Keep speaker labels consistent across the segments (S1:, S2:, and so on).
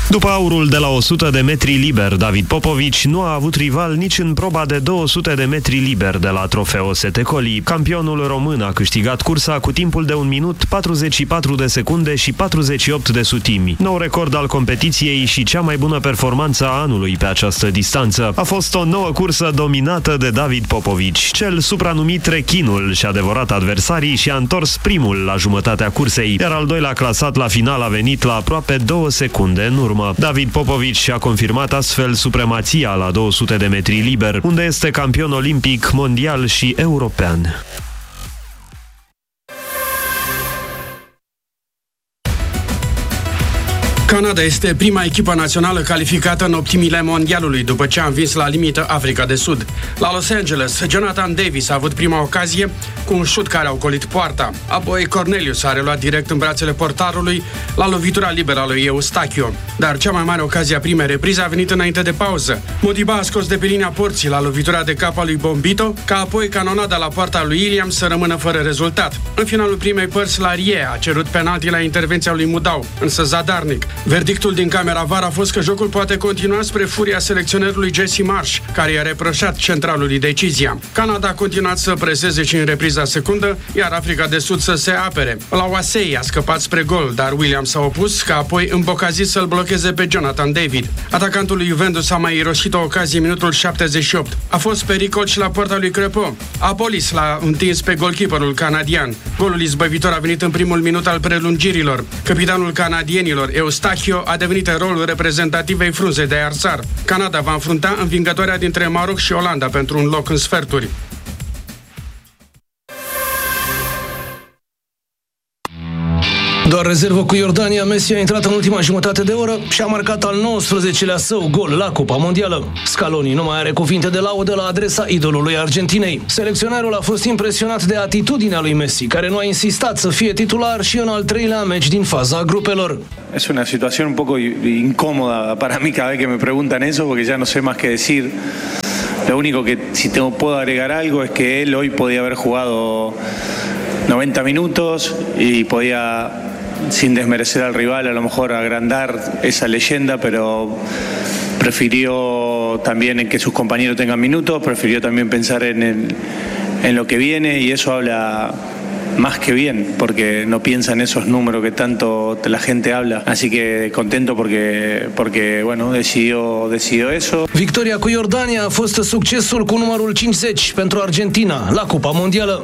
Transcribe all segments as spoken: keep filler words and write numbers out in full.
S1: După aurul de la o sută de metri liber, David Popovici nu a avut rival nici în proba de două sute de metri liber de la Trofeo Setecoli. Campionul român a câștigat cursa cu timpul de un minut, patruzeci și patru de secunde și patruzeci și opt de sutimi. Nou record al competiției și cea mai bună performanță a anului pe această distanță. A fost o nouă cursă dominată de David Popovici. Cel supranumit Rechinul și-a devorat adversarii și a întors primul la jumătatea cursei, iar al doilea clasat la final a venit la aproape două secunde în urmă. David Popovici a confirmat astfel supremația la două sute de metri liber, unde este campion olimpic, mondial și european.
S2: Canada este prima echipă națională calificată în optimile mondialului după ce a învins la limită Africa de Sud. La Los Angeles, Jonathan Davis a avut prima ocazie cu un șut care a ocolit poarta. Apoi Cornelius a reluat direct în brațele portarului la lovitura liberă a lui Eustachio. Dar cea mai mare ocazie a primei reprize a venit înainte de pauză. Modiba a scos de pe linia porții la lovitura de cap a lui Bombito, ca apoi canonada la poarta lui Williams să rămână fără rezultat. În finalul primei părți, Larie a cerut penalti la intervenția lui Mudau, însă zadarnic. Verdictul din camera V A R a fost că jocul poate continua spre furia selecționerului Jesse Marsh, care i-a reproșat centralului decizia. Canada a continuat să preseze și în repriza secundă, iar Africa de Sud să se apere. La Oasei a scăpat spre gol, dar Williams s-a opus, ca apoi îmbocazit să-l blocheze pe Jonathan David. Atacantul lui Juventus a mai irosit o ocazie în minutul șaptezeci și opt. A fost pericol și la poarta lui Crepeau. Apolis l-a întins pe golkeeperul canadian. Golul izbăvitor a venit în primul minut al prelungirilor. Capitanul canadienilor, Eustachio, a devenit rolul reprezentativei frunze de arsar. Canada va înfrunta învingătoarea dintre Maroc și Olanda pentru un loc în sferturi.
S3: Doar rezervă cu Iordania, Messi a intrat în ultima jumătate de oră și a marcat al nouăsprezecelea său gol la Cupa Mondială. Scaloni nu mai are cuvinte de laudă la adresa idolului Argentinei. Selecționerul a fost impresionat de atitudinea lui Messi, care nu a insistat să fie titular și în al treilea meci din faza grupelor.
S4: Es una situación un poco incómoda para mí cada vez que me preguntan eso, porque ya no sé más qué decir. Lo único que si tengo, puedo agregar algo es que él hoy podía haber jugado noventa minutos y podía, sin desmerecer al rival, a lo mejor agrandar esa leyenda, pero prefirió también en que sus compañeros tengan minutos, prefirió también pensar en, el, en lo que viene, y eso habla más que bien, porque no piensa en esos números que tanto la gente habla. Así que contento porque, porque bueno, decidió, decidió eso.
S3: Victoria cu Iordania a fost succesul cu numărul cincizeci pentru Argentina la Cupa Mondială.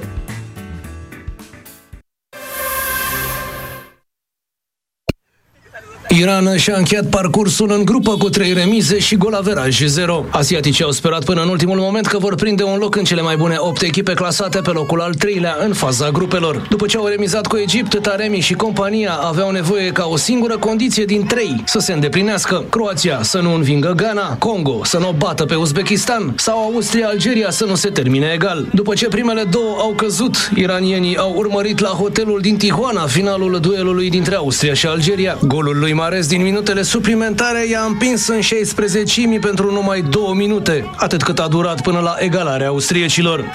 S3: Iran și-a încheiat parcursul în grupă cu trei remize și golaveraj zero. Asiaticii au sperat până în ultimul moment că vor prinde un loc în cele mai bune opt echipe clasate pe locul al treilea în faza grupelor. După ce au remizat cu Egipt, Taremi și compania aveau nevoie ca o singură condiție din trei să se îndeplinească. Croația să nu învingă Ghana, Congo să nu o bată pe Uzbekistan sau Austria-Algeria să nu se termine egal. După ce primele două au căzut, iranienii au urmărit la hotelul din Tijuana finalul duelului dintre Austria și Algeria. Golul lui Mahrez din minutele suplimentare i-a împins în șaisprezecimi pentru numai două minute, atât cât a durat până la egalarea austriecilor.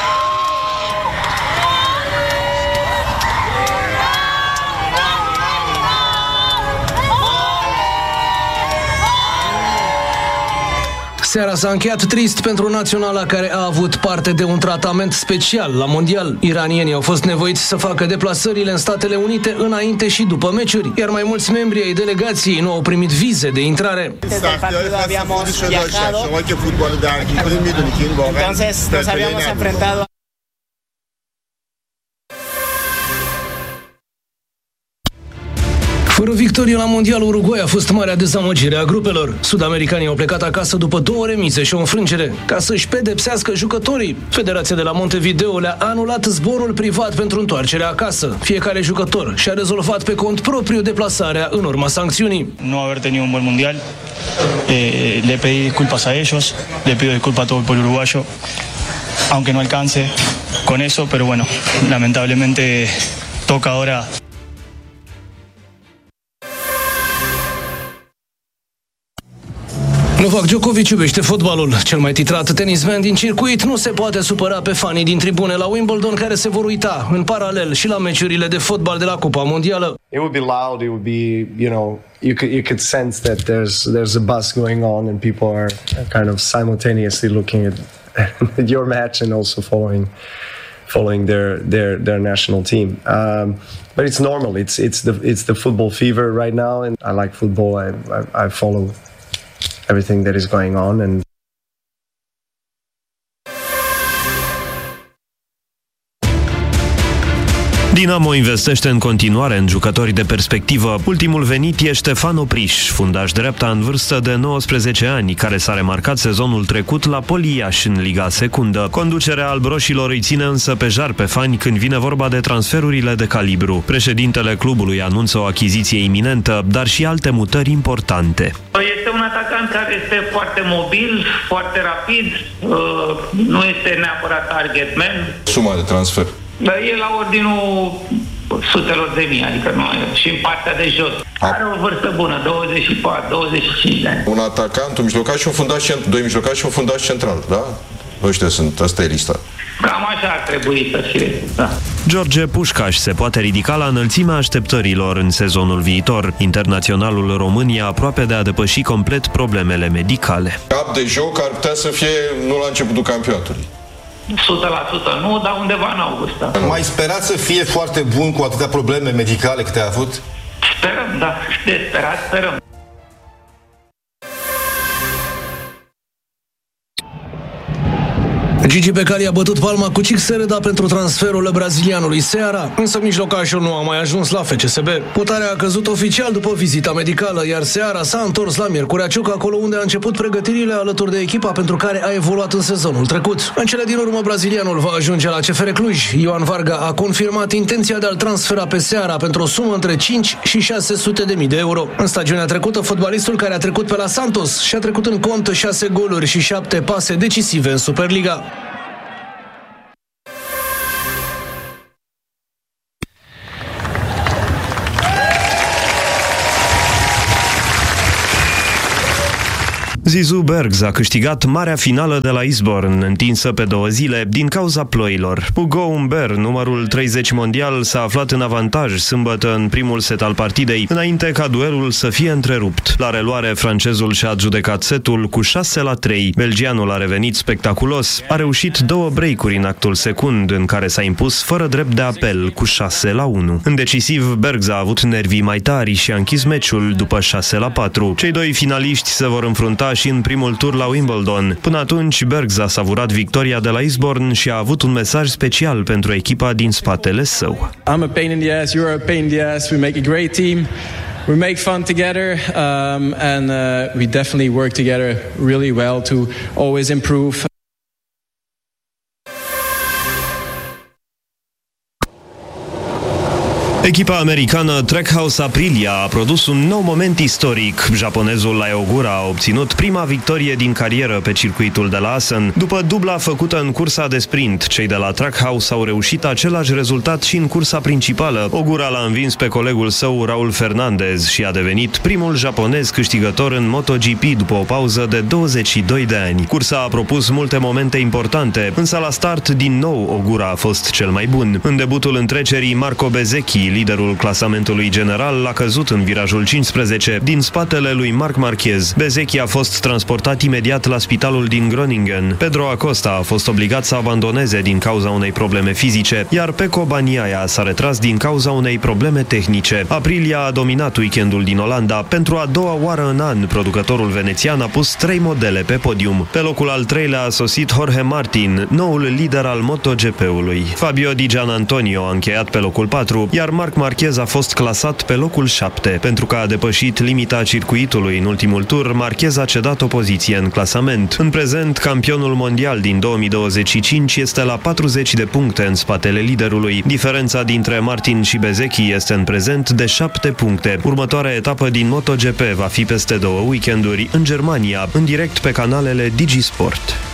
S3: Seara s-a încheiat trist pentru naționala, care a avut parte de un tratament special la mondial. Iranienii au fost nevoiți să facă deplasările în Statele Unite înainte și după meciuri, iar mai mulți membri ai delegației nu au primit vize de intrare. Fără victorie la mondial, Uruguay a fost marea dezamăgire a grupelor. Sud-americanii au plecat acasă după două remize și o înfrângere. Ca să-și pedepsească jucătorii, Federația de la Montevideo le-a anulat zborul privat pentru întoarcerea acasă. Fiecare jucător și-a rezolvat pe cont propriu deplasarea în urma sancțiunii.
S5: Nu haber tenido un buen mundial. Eh, le pedí disculpas a ellos, le pido disculpas a todo el pueblo uruguayo, aunque no alcance con eso, pero bueno, lamentablemente toca ahora.
S3: Nu Novak Djokovic iubește fotbalul. Cel mai titrat tenisman din circuit nu se poate supăra pe fanii din tribune la Wimbledon, care se vor uita în paralel și la meciurile de fotbal de la Cupa Mondială.
S6: It would be loud, it would be, you know, you could you could sense that there's there's a buzz going on and people are kind of simultaneously looking at, at your match and also following following their their their national team. Um, but it's normal. It's it's the it's the football fever right now, and I like football. I I, I follow everything that is going on. And
S1: Dinamo investește în continuare în jucători de perspectivă. Ultimul venit e Ștefan Opriș, fundaș dreapta în vârstă de nouăsprezece ani, care s-a remarcat sezonul trecut la Poli Iași în Liga Secundă. Conducerea albroșilor îi ține însă pe jar pe fani când vine vorba de transferurile de calibru. Președintele clubului anunță o achiziție iminentă, dar și alte mutări importante.
S7: Este un atacant care este foarte mobil, foarte rapid, nu este neapărat target man.
S8: Suma de transfer.
S7: E la ordinul sutelor de mii, adică nu, și în partea de jos. Are o vârstă bună, douăzeci și patru douăzeci și cinci de ani.
S8: Un atacant, un mijlocaș și un fundaș central, doi mijlocași și un fundaș central, da? Ăștia sunt, asta e lista.
S7: Cam așa ar trebui să fie, da.
S1: George Pușcaș se poate ridica la înălțimea așteptărilor în sezonul viitor. Internaționalul România aproape de a depăși complet problemele medicale.
S8: Cap de joc ar putea să fie nu la începutul campionatului.
S7: o sută la sută nu, dar undeva în august. Da.
S9: Mai sperați să fie foarte bun cu atâtea probleme medicale câte a avut?
S7: Sperăm, da. De sperat, sperăm.
S3: Gigi Becali a bătut palma cu Cixereda pentru transferul brazilianului Seara, însă mijlocașul nu a mai ajuns la F C S B. Mutarea a căzut oficial după vizita medicală, iar Seara s-a întors la Miercurea Ciuc, acolo unde a început pregătirile alături de echipa pentru care a evoluat în sezonul trecut. În cele din urmă, brazilianul va ajunge la C F R Cluj. Ioan Varga a confirmat intenția de a-l transfera pe Seara pentru o sumă între cinci și șase sute de mii de euro. În stagiunea trecută, fotbalistul care a trecut pe la Santos și-a trecut în cont șase goluri și șapte pase decisive în Superliga.
S1: Zizou Bergs a câștigat marea finală de la Eastbourne, întinsă pe două zile, din cauza ploilor. Hugo Humbert, numărul treizeci mondial, s-a aflat în avantaj sâmbătă în primul set al partidei, înainte ca duelul să fie întrerupt. La reluare, francezul și-a adjudecat setul cu șase la trei. Belgianul a revenit spectaculos, a reușit două breakuri în actul secund, în care s-a impus fără drept de apel cu șase la unu. În decisiv, Bergs a avut nervii mai tari și a închis meciul după șase la patru. Cei doi finaliști se vor înfrunta și în primul tur la Wimbledon. Până atunci, Bergs a savurat victoria de la Eastbourne și a avut un mesaj special pentru echipa din spatele său.
S10: I'm a pain in the ass, you're a pain in the ass, we make a great team. We make fun together um, and uh, we definitely work together really well to always improve.
S1: Echipa americană Trackhouse Aprilia a produs un nou moment istoric. Japonezul Lai Ogura a obținut prima victorie din carieră pe circuitul de la Assen. După dubla făcută în cursa de sprint, cei de la Trackhouse au reușit același rezultat și în cursa principală. Ogura l-a învins pe colegul său Raul Fernandez și a devenit primul japonez câștigător în MotoGP după o pauză de douăzeci și doi de ani. Cursa a propus multe momente importante, însă la start din nou Ogura a fost cel mai bun. În debutul întrecerii, Marco Bezzecchi, liderul clasamentului general, a căzut în virajul cincisprezece din spatele lui Marc Marquez. Bezzecchi a fost transportat imediat la spitalul din Groningen. Pedro Acosta a fost obligat să abandoneze din cauza unei probleme fizice, iar Pecco Bagnaia s-a retras din cauza unei probleme tehnice. Aprilia a dominat weekendul din Olanda. Pentru a doua oară în an, producătorul venețian a pus trei modele pe podium. Pe locul al treilea a sosit Jorge Martin, noul lider al MotoGP-ului. Fabio Di Gianantonio a încheiat pe locul patru, iar Marc Marquez a fost clasat pe locul șapte. Pentru că a depășit limita circuitului în ultimul tur, Marquez a cedat o poziție în clasament. În prezent, campionul mondial din două mii douăzeci și cinci este la patruzeci de puncte în spatele liderului. Diferența dintre Martin și Bezzecchi este în prezent de șapte puncte. Următoarea etapă din MotoGP va fi peste două weekenduri în Germania, în direct pe canalele Digisport.